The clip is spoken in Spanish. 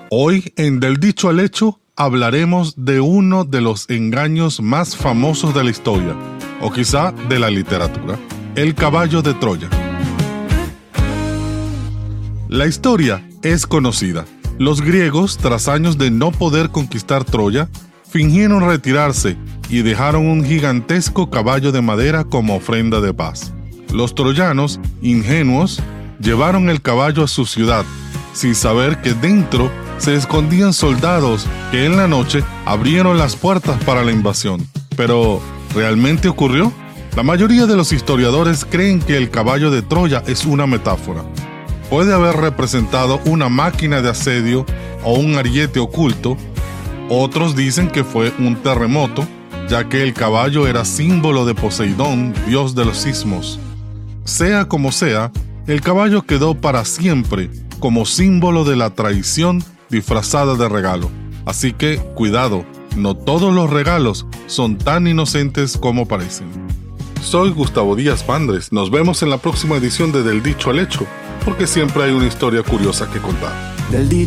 Hoy, en Del Dicho al Hecho, hablaremos de uno de los engaños más famosos de la historia, o quizá de la literatura, el caballo de Troya. La historia es conocida. Los griegos, tras años de no poder conquistar Troya, fingieron retirarse y dejaron un gigantesco caballo de madera como ofrenda de paz. Los troyanos, ingenuos, llevaron el caballo a su ciudad, sin saber que dentro se escondían soldados que en la noche abrieron las puertas para la invasión. Pero, ¿realmente ocurrió? La mayoría de los historiadores creen que el caballo de Troya es una metáfora. Puede haber representado una máquina de asedio o un ariete oculto. Otros dicen que fue un terremoto, ya que el caballo era símbolo de Poseidón, dios de los sismos. Sea como sea, el caballo quedó para siempre como símbolo de la traición disfrazada de regalo. Así que, cuidado, no todos los regalos son tan inocentes como parecen. Soy Gustavo Díaz Pandres. Nos vemos en la próxima edición de Del Dicho al Hecho, porque siempre hay una historia curiosa que contar. Del dicho